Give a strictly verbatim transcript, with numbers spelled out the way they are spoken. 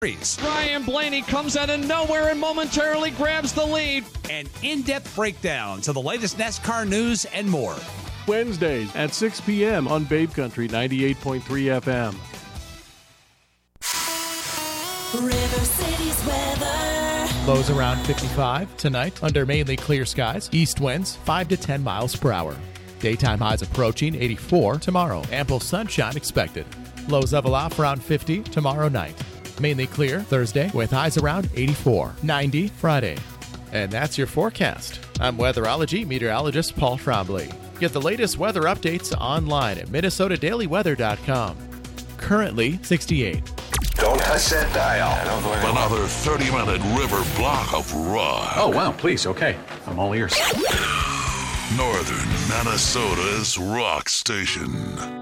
Ryan Blaney comes out of nowhere and momentarily grabs the lead. An in-depth breakdown to the latest NASCAR news and more. Wednesdays at six p.m. on Babe Country ninety-eight point three F M. River City's weather. Lows around fifty-five tonight under mainly clear skies. East winds five to ten miles per hour. Daytime highs approaching eighty-four tomorrow. Ample sunshine expected. Lows level off around fifty tomorrow night. Mainly clear Thursday with highs around eighty-four. ninety Friday. And that's your forecast. I'm weatherology meteorologist Paul Trombley. Get the latest weather updates online at minnesota daily weather dot com. Currently sixty-eight. Don't touch that dial. Another thirty-minute river block of rock. Oh, wow, please, okay. I'm all ears. Northern Minnesota's rock station.